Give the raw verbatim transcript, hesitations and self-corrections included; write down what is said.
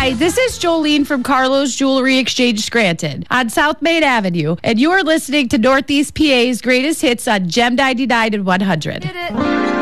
Hi, this is Jolene from Carlos Jewelry Exchange Scranton on South Main Avenue, and you are listening to Northeast P A's greatest hits on Gem ninety-nine and one hundred. Get it.